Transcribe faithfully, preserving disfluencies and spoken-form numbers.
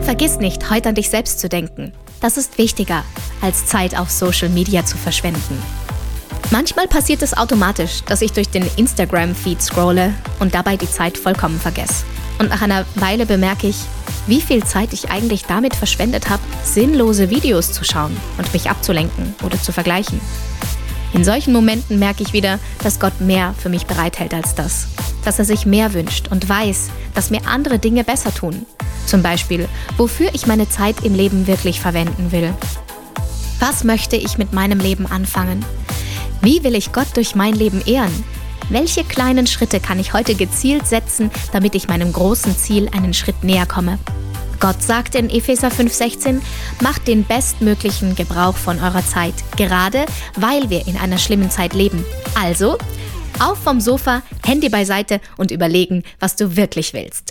vergiss nicht, heute an dich selbst zu denken. Das ist wichtiger, als Zeit auf Social Media zu verschwenden. Manchmal passiert es automatisch, dass ich durch den Instagram-Feed scrolle und dabei die Zeit vollkommen vergesse. Und nach einer Weile bemerke ich, wie viel Zeit ich eigentlich damit verschwendet habe, sinnlose Videos zu schauen und mich abzulenken oder zu vergleichen. In solchen Momenten merke ich wieder, dass Gott mehr für mich bereithält als das. Dass er sich mehr wünscht und weiß, dass mir andere Dinge besser tun. Zum Beispiel, wofür ich meine Zeit im Leben wirklich verwenden will. Was möchte ich mit meinem Leben anfangen? Wie will ich Gott durch mein Leben ehren? Welche kleinen Schritte kann ich heute gezielt setzen, damit ich meinem großen Ziel einen Schritt näher komme? Gott sagt in Epheser fünf sechzehn, macht den bestmöglichen Gebrauch von eurer Zeit, gerade weil wir in einer schlimmen Zeit leben. Also, auf vom Sofa, Handy beiseite und überlegen, was du wirklich willst.